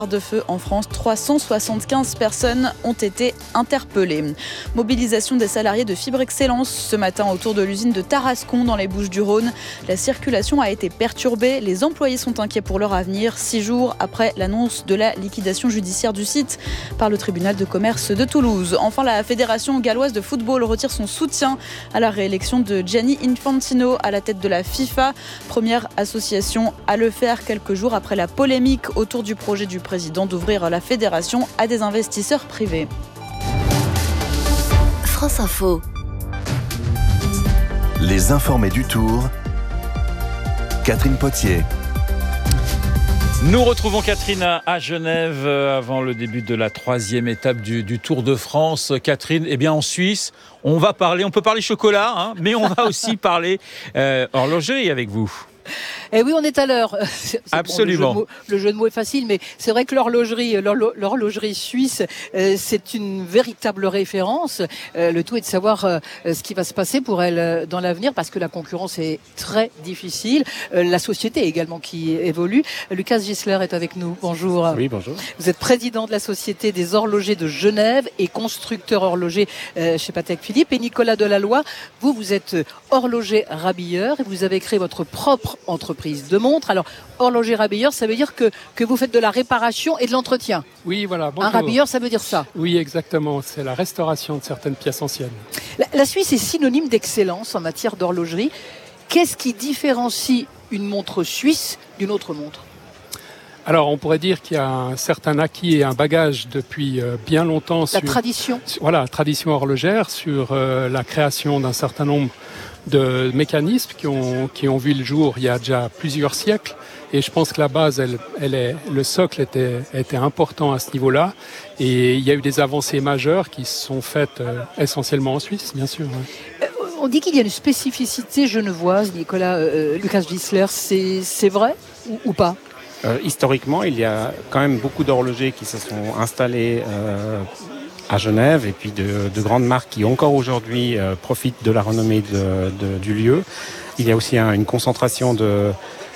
de feu en France, 375 personnes ont été interpellées. Mobilisation des salariés de Fibre Excellence ce matin autour de l'usine de Tarascon dans les Bouches-du-Rhône. La circulation a été perturbée. Les employés sont inquiets pour leur avenir, 6 jours après l'annonce de la liquidation judiciaire du site par le tribunal de commerce de Toulouse. Enfin, la Fédération galloise de football retire son soutien à la réélection de Gianni Infantino à la tête de la FIFA. Première association à le faire quelques jours après la polémique autour du projet du président d'ouvrir la fédération à des investisseurs privés. France Info. Les informés du Tour. Catherine Potier. Nous retrouvons Catherine à Genève avant le début de la 3e étape du Tour de France. Catherine, en Suisse, on peut parler chocolat, mais on va aussi parler horlogerie avec vous. Eh oui, on est à l'heure. Absolument. Bon, le jeu de mots est facile, mais c'est vrai que l'horlogerie suisse, c'est une véritable référence. Le tout est de savoir ce qui va se passer pour elle dans l'avenir, parce que la concurrence est très difficile. La société également qui évolue. Lucas Gisler est avec nous. Bonjour. Oui, bonjour. Vous êtes président de la Société des horlogers de Genève et constructeur horloger chez Patek Philippe. Et Nicolas Delalloy, vous êtes horloger rabilleur et vous avez créé votre propre entreprise de montres. Alors, horloger rabilleur, ça veut dire que vous faites de la réparation et de l'entretien. Oui, voilà. Bonjour. Un rabilleur, ça veut dire ça. Oui, exactement. C'est la restauration de certaines pièces anciennes. La Suisse est synonyme d'excellence en matière d'horlogerie. Qu'est-ce qui différencie une montre suisse d'une autre montre ? Alors, on pourrait dire qu'il y a un certain acquis et un bagage depuis bien longtemps. Tradition. Voilà, tradition horlogère sur la création d'un certain nombre de mécanismes qui ont vu le jour il y a déjà plusieurs siècles. Et je pense que la base, le socle était important à ce niveau-là. Et il y a eu des avancées majeures qui se sont faites essentiellement en Suisse, bien sûr. Ouais. On dit qu'il y a une spécificité genevoise, Lucas Gisler. C'est vrai ou pas ? Historiquement, il y a quand même beaucoup d'horlogers qui se sont installés à Genève, et puis de grandes marques qui encore aujourd'hui profitent de la renommée du lieu. Il y a aussi une concentration de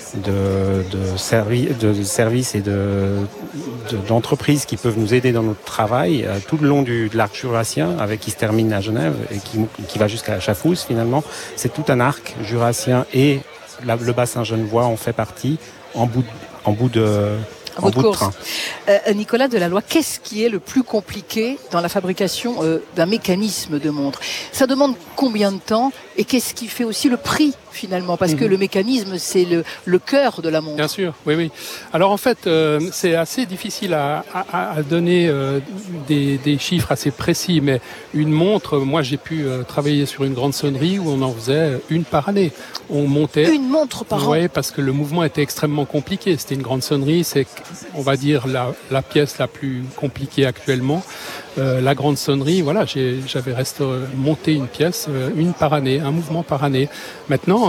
services et d'entreprises qui peuvent nous aider dans notre travail tout le long de l'arc jurassien, qui se termine à Genève et qui va jusqu'à Schaffhouse finalement. C'est tout un arc jurassien, et le bassin genevois en fait partie en bout de train. Nicolas Delalloy, qu'est-ce qui est le plus compliqué dans la fabrication d'un mécanisme de montre ? Ça demande combien de temps, et qu'est-ce qui fait aussi le prix finalement ? Parce que le mécanisme, c'est le cœur de la montre. Bien sûr, oui. Alors en fait, c'est assez difficile à donner des chiffres assez précis, mais une montre, moi j'ai pu travailler sur une grande sonnerie où on en faisait une par année. On montait une montre par an. Oui, parce que le mouvement était extrêmement compliqué. C'était une grande sonnerie, c'est, on va dire, la pièce la plus compliquée actuellement. La grande sonnerie, voilà, j'avais monté une pièce, une par année, un mouvement par année. Maintenant,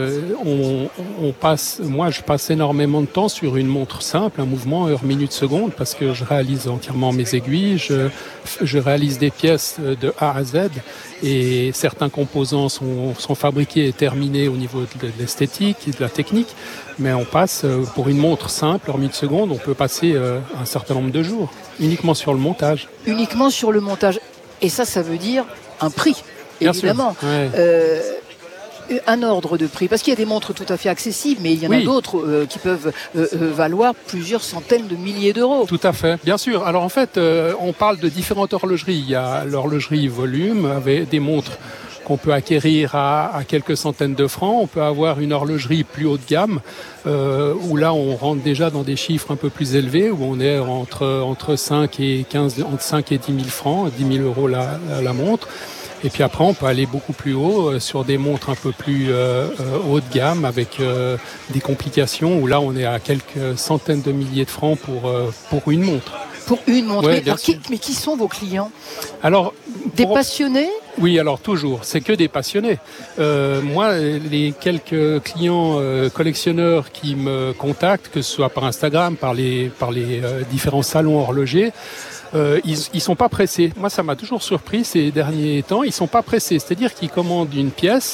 moi je passe énormément de temps sur une montre simple, un mouvement heure, minute, seconde, parce que je réalise entièrement mes aiguilles, je réalise des pièces de A à Z, et certains composants sont fabriqués et terminés au niveau de l'esthétique et de la technique, mais on passe, pour une montre simple, heure, minute, seconde, on peut passer un certain nombre de jours, uniquement sur le montage. Uniquement sur le montage. Et ça veut dire un prix, évidemment. Bien sûr, ouais. Un ordre de prix, parce qu'il y a des montres tout à fait accessibles, mais il y en a d'autres qui peuvent valoir plusieurs centaines de milliers d'euros. Tout à fait, bien sûr. Alors en fait, on parle de différentes horlogeries. Il y a l'horlogerie volume, avec des montres qu'on peut acquérir à quelques centaines de francs. On peut avoir une horlogerie plus haut de gamme, où là on rentre déjà dans des chiffres un peu plus élevés, où on est entre 5 et 10 000 francs, 10 000 euros la montre. Et puis après, on peut aller beaucoup plus haut sur des montres un peu plus haut de gamme, avec des complications, où là on est à quelques centaines de milliers de francs pour une montre. Pour une montre. Ouais, mais qui sont vos clients ? Alors, des passionnés ? Oui, alors toujours, c'est que des passionnés. Moi, les quelques clients collectionneurs qui me contactent, que ce soit par Instagram, par les différents salons horlogers, ils sont pas pressés. Moi, ça m'a toujours surpris ces derniers temps. Ils sont pas pressés, c'est-à-dire qu'ils commandent une pièce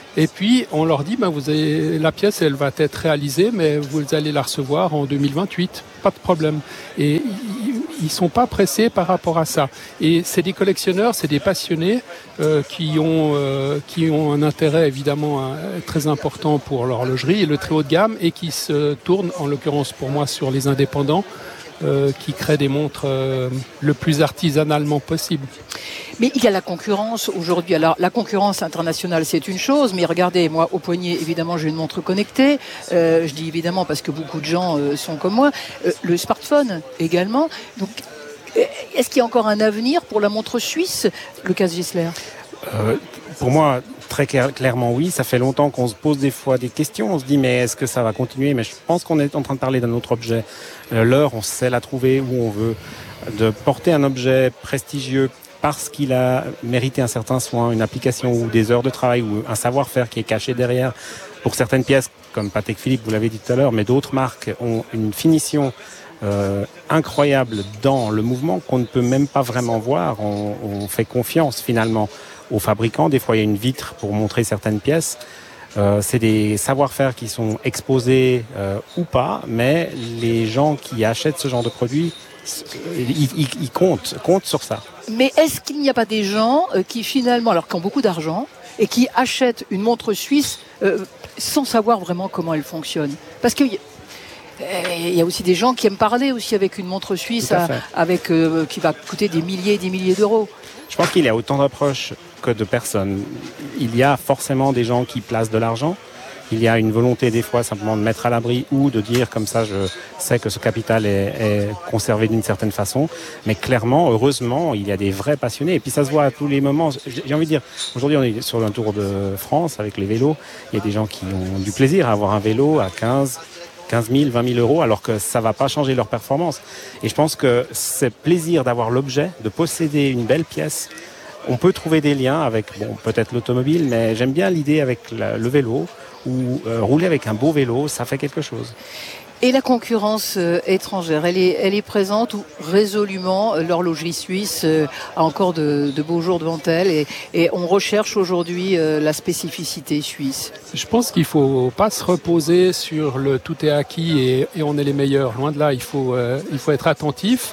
Et puis, on leur dit, la pièce, elle va être réalisée, mais vous allez la recevoir en 2028. Pas de problème. Et ils sont pas pressés par rapport à ça. Et c'est des collectionneurs, c'est des passionnés qui ont un intérêt évidemment très important pour l'horlogerie et le très haut de gamme, et qui se tournent, en l'occurrence pour moi, sur les indépendants qui créent des montres le plus artisanalement possible. Mais il y a la concurrence aujourd'hui. Alors, la concurrence internationale, c'est une chose, mais regardez, moi, au poignet, évidemment, j'ai une montre connectée. Je dis évidemment parce que beaucoup de gens sont comme moi. Le smartphone également. Donc, est-ce qu'il y a encore un avenir pour la montre suisse, Lucas Gisler ? Pour moi, très clairement, oui. Ça fait longtemps qu'on se pose des fois des questions. On se dit, mais est-ce que ça va continuer ? Mais je pense qu'on est en train de parler d'un autre objet. L'heure, on sait la trouver où on veut. De porter un objet prestigieux parce qu'il a mérité un certain soin, une application ou des heures de travail ou un savoir-faire qui est caché derrière. Pour certaines pièces, comme Patek Philippe, vous l'avez dit tout à l'heure, mais d'autres marques ont une finition incroyable dans le mouvement qu'on ne peut même pas vraiment voir. On fait confiance finalement aux fabricants. Des fois, il y a une vitre pour montrer certaines pièces. C'est des savoir-faire qui sont exposés ou pas, mais les gens qui achètent ce genre de produits, ils comptent sur ça. Mais est-ce qu'il n'y a pas des gens qui finalement, alors qui ont beaucoup d'argent et qui achètent une montre suisse sans savoir vraiment comment elle fonctionne ? Parce que il y a aussi des gens qui aiment parler aussi avec une montre suisse qui va coûter des milliers et des milliers d'euros. Je pense qu'il y a autant d'approches que de personnes. Il y a forcément des gens qui placent de l'argent. Il y a une volonté des fois simplement de mettre à l'abri ou de dire comme ça, je sais que ce capital est conservé d'une certaine façon. Mais clairement, heureusement, il y a des vrais passionnés. Et puis ça se voit à tous les moments. J'ai envie de dire, aujourd'hui on est sur un tour de France avec les vélos. Il y a des gens qui ont du plaisir à avoir un vélo à 15 000, 20 000 euros, alors que ça va pas changer leur performance. Et je pense que ce plaisir d'avoir l'objet, de posséder une belle pièce, on peut trouver des liens avec, peut-être l'automobile, mais j'aime bien l'idée avec le vélo, ou rouler avec un beau vélo, ça fait quelque chose. Et la concurrence étrangère, elle est présente ou résolument l'horlogerie suisse a encore de beaux jours devant elle et on recherche aujourd'hui la spécificité suisse. Je pense qu'il ne faut pas se reposer sur le tout est acquis et on est les meilleurs. Loin de là, il faut être attentif.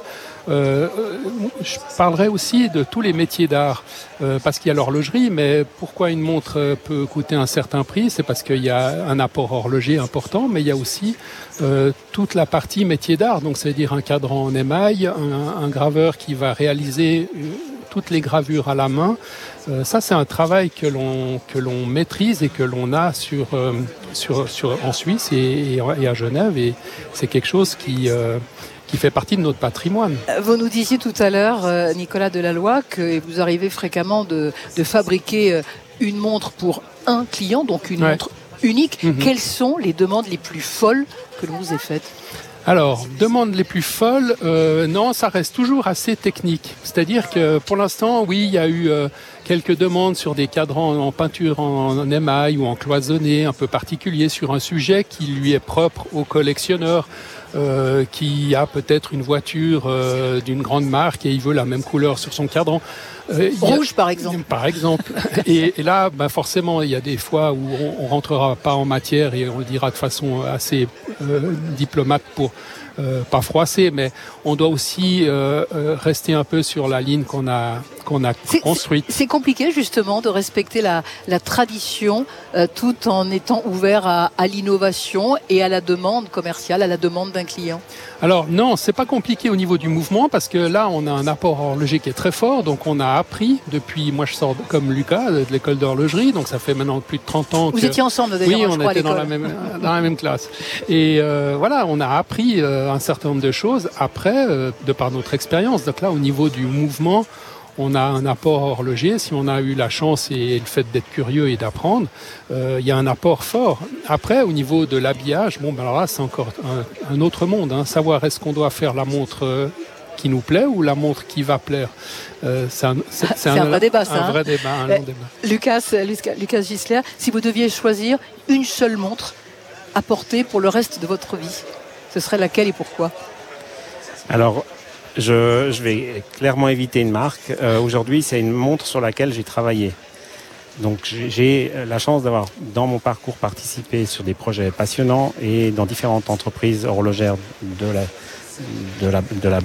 Je parlerai aussi de tous les métiers d'art parce qu'il y a l'horlogerie, mais pourquoi une montre peut coûter un certain prix, c'est parce qu'il y a un apport horloger important, mais il y a aussi toute la partie métier d'art, donc c'est-à-dire un cadran en émail, un graveur qui va réaliser toutes les gravures à la main. Ça, c'est un travail que l'on maîtrise et que l'on a en Suisse et à Genève, et c'est quelque chose qui fait partie de notre patrimoine. Vous nous disiez tout à l'heure, Nicolas Delalloy, que vous arrivez fréquemment de fabriquer une montre pour un client, donc une montre unique. Mm-hmm. Quelles sont les demandes les plus folles que l'on vous ait faites ? Alors, demandes les plus folles, non, ça reste toujours assez technique. C'est-à-dire que pour l'instant, oui, il y a eu quelques demandes sur des cadrans en peinture en émail ou en cloisonné un peu particulier sur un sujet qui lui est propre au collectionneur. Qui a peut-être une voiture d'une grande marque et il veut la même couleur sur son cadran. Rouge, par exemple. Par exemple. Et là, forcément, il y a des fois où on rentrera pas en matière et on le dira de façon assez diplomate pour pas froisser, mais on doit aussi rester un peu sur la ligne qu'on a construite. C'est compliqué justement de respecter la tradition tout en étant ouvert à l'innovation et à la demande commerciale, à la demande d'un client. Alors non, c'est pas compliqué au niveau du mouvement parce que là on a un apport horloger qui est très fort, donc on a appris depuis, moi je sors comme Lucas de l'école d'horlogerie, donc ça fait maintenant plus de 30 ans. Vous étiez ensemble d'ailleurs, oui, je crois, était dans la même classe. Et voilà, on a appris un certain nombre de choses après, de par notre expérience. Donc là, au niveau du mouvement, on a un apport horloger. Si on a eu la chance et le fait d'être curieux et d'apprendre, il y a un apport fort. Après, au niveau de l'habillage, alors là, c'est encore un autre monde. Savoir est-ce qu'on doit faire la montre qui nous plaît ou la montre qui va plaire. C'est un vrai débat, ça. Un vrai débat, un long débat. Lucas Gisler, si vous deviez choisir une seule montre à porter pour le reste de votre vie, ce serait laquelle et pourquoi ? Alors, je vais clairement éviter une marque. Aujourd'hui, c'est une montre sur laquelle j'ai travaillé. Donc j'ai la chance d'avoir dans mon parcours participé sur des projets passionnants et dans différentes entreprises horlogères de la